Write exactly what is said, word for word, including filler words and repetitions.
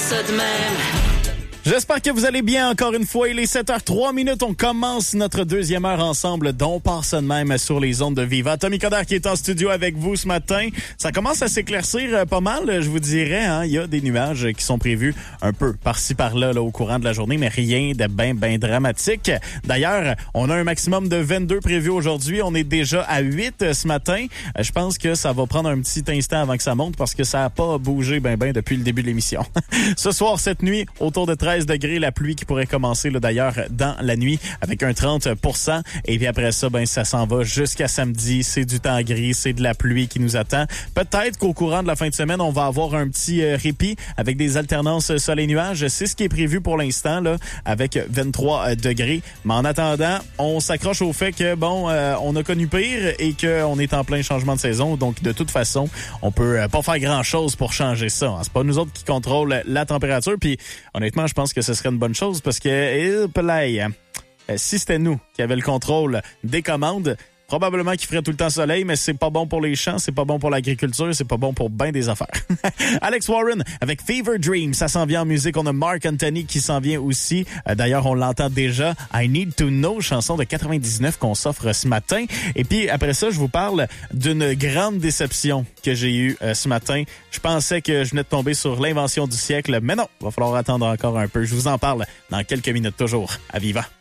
ça de même. J'espère que vous allez bien encore une fois. Il est sept heures trois minutes. On commence notre deuxième heure ensemble, dont part ça de même sur les ondes de Viva. Tommy Coderre qui est en studio avec vous ce matin. Ça commence à s'éclaircir pas mal, je vous dirais. Hein? Il y a des nuages qui sont prévus un peu par-ci par-là là, au courant de la journée, mais rien de bien, bien dramatique. D'ailleurs, on a un maximum de vingt-deux prévu aujourd'hui. On est déjà à huit ce matin. Je pense que ça va prendre un petit instant avant que ça monte parce que ça n'a pas bougé ben ben depuis le début de l'émission. Ce soir, cette nuit, autour de treize degrés, la pluie qui pourrait commencer là, d'ailleurs dans la nuit avec un trente pour cent et puis après ça, ben ça s'en va jusqu'à samedi. C'est du temps gris, c'est de la pluie qui nous attend. Peut-être qu'au courant de la fin de semaine, on va avoir un petit euh, répit avec des alternances soleil-nuages. C'est ce qui est prévu pour l'instant là, avec vingt-trois degrés. Mais en attendant, on s'accroche au fait que bon, euh, on a connu pire et qu'on est en plein changement de saison. Donc de toute façon, on peut euh, pas faire grand-chose pour changer ça. Hein. C'est pas nous autres qui contrôlent la température. Puis honnêtement, je pense que ce serait une bonne chose parce que eh, play, hein, si c'était nous qui avions le contrôle des commandes, probablement qu'il ferait tout le temps soleil, mais c'est pas bon pour les champs, c'est pas bon pour l'agriculture, c'est pas bon pour bien des affaires. Alex Warren avec Fever Dream, ça s'en vient en musique. On a Mark Anthony qui s'en vient aussi. Euh, d'ailleurs, on l'entend déjà. I Need to Know, chanson de quatre-vingt-dix-neuf qu'on s'offre ce matin. Et puis après ça, je vous parle d'une grande déception que j'ai eue euh, ce matin. Je pensais que je venais de tomber sur l'invention du siècle, mais non, il va falloir attendre encore un peu. Je vous en parle dans quelques minutes toujours. À Viva.